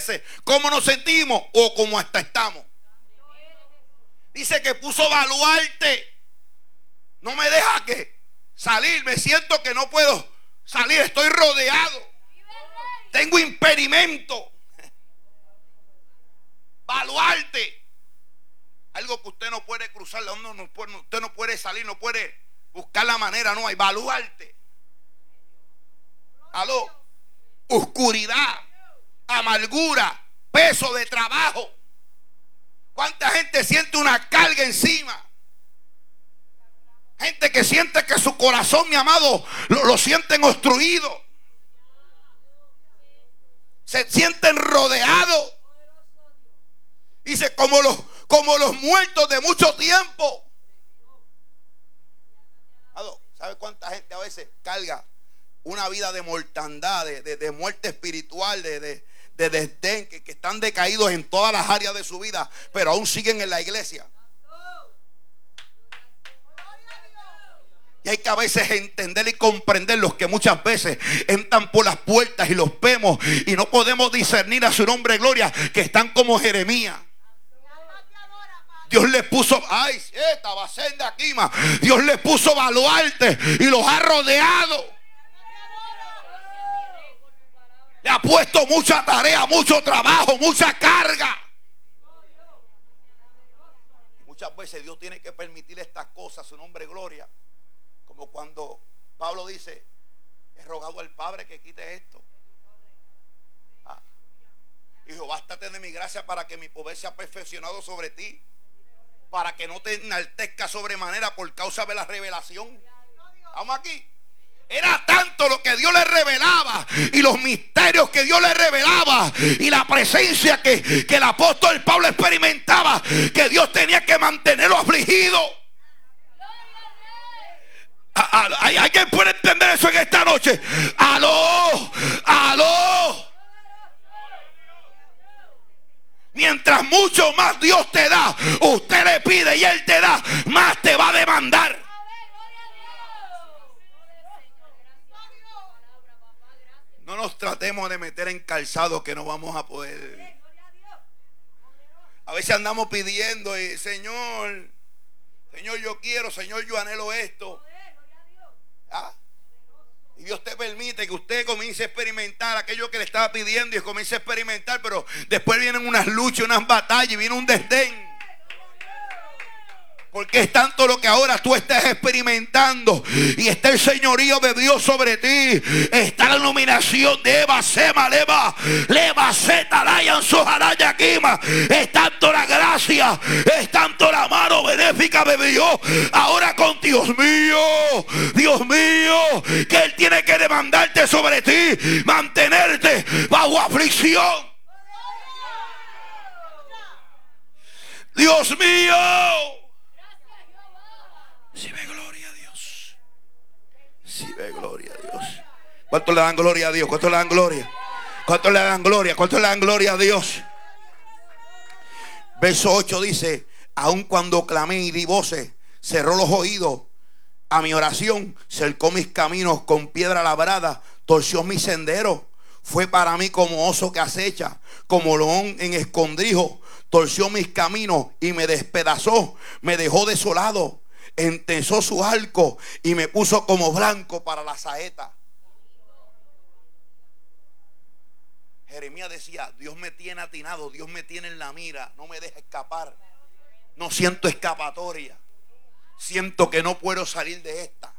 veces cómo nos sentimos o cómo hasta estamos. Dice que puso baluarte. No me deja que salir. Me siento que no puedo salir. Estoy rodeado. Tengo impedimento. Baluarte. Algo que usted no puede cruzar. Usted no puede salir. No puede buscar la manera. No hay baluarte. Aló. Oscuridad. Amargura. Peso de trabajo. ¿Cuánta gente siente una carga encima? Gente que siente que su corazón, mi amado, lo sienten obstruido. Se sienten rodeados. Dice, como los muertos de mucho tiempo. ¿Sabe cuánta gente a veces carga una vida de mortandad, de muerte espiritual, de desdén, que están decaídos en todas las áreas de su vida, pero aún siguen en la iglesia? Y hay que a veces entender y comprender los que muchas veces entran por las puertas y los vemos y no podemos discernir a su nombre gloria, que están como Jeremías. Dios les puso, Dios les puso baluarte y los ha rodeado. Le ha puesto mucha tarea, mucho trabajo, mucha carga. Muchas veces Dios tiene que permitir estas cosas, su nombre gloria. Como cuando Pablo dice, he rogado al Padre que quite esto. Dijo, bástate de mi gracia para que mi poder sea perfeccionado sobre ti, para que no te enaltezca sobremanera por causa de la revelación. Vamos aquí. Era tanto lo que Dios le revelaba y los misterios que Dios le revelaba y la presencia que el apóstol Pablo experimentaba, que Dios tenía que mantenerlo afligido. ¿Alguien puede entender eso en esta noche? ¡Aló! ¡Aló! Mientras mucho más Dios te da, usted le pide y Él te da, más te va a demandar. No nos tratemos de meter en calzado que no vamos a poder. A veces andamos pidiendo y Señor, yo quiero, Señor, yo anhelo esto. Y Dios te permite que usted comience a experimentar aquello que le estaba pidiendo y comience a experimentar, pero después vienen unas luchas, unas batallas y viene un desdén. Porque es tanto lo que ahora tú estás experimentando y está el señorío de Dios sobre ti. Está la iluminación de Eva, Sema, Leva, Zeta, Layan, Sojaraya, Kima. Es tanto la gracia, es tanto la mano benéfica de Dios. Ahora con Dios mío, que Él tiene que demandarte sobre ti, mantenerte bajo aflicción. Dios mío. Si ve gloria a Dios. Si ve gloria a Dios. ¿Cuántos le dan gloria a Dios? ¿Cuántos le dan gloria? ¿Cuántos le dan gloria? ¿Cuántos le dan gloria a Dios? Verso 8 dice: aun cuando clamé y di voces, cerró los oídos a mi oración, cercó mis caminos con piedra labrada, torció mis senderos. Fue para mí como oso que acecha, como león en escondrijo. Torció mis caminos y me despedazó, me dejó desolado. Entesó su arco y me puso como blanco para la saeta. Jeremías decía: Dios me tiene atinado, Dios me tiene en la mira, no me deja escapar. No siento escapatoria. Siento que no puedo salir de esta.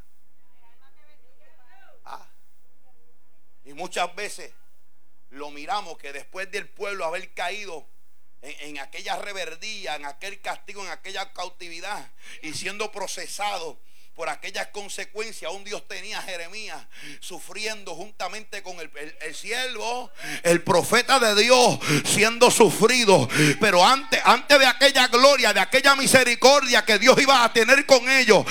Y muchas veces lo miramos que después del pueblo haber caído en aquella reverdía, en aquel castigo, en aquella cautividad y siendo procesado por aquellas consecuencias, aún Dios tenía a Jeremías sufriendo juntamente con el siervo, el profeta de Dios, siendo sufrido. Pero antes de aquella gloria, de aquella misericordia que Dios iba a tener con ellos,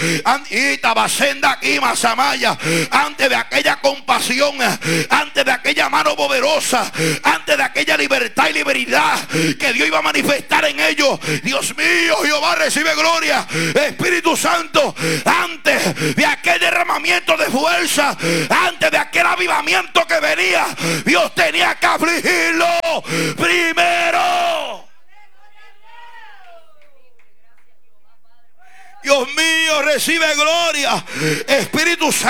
antes de aquella compasión, antes de aquella mano poderosa, antes de aquella libertad y libertad que Dios iba a manifestar en ellos, Dios mío, Jehová recibe gloria, Espíritu Santo, antes de aquel derramamiento de fuerza, antes de aquel avivamiento que venía, Dios tenía que afligirlo Dios, recibe gloria. Espíritu Santo.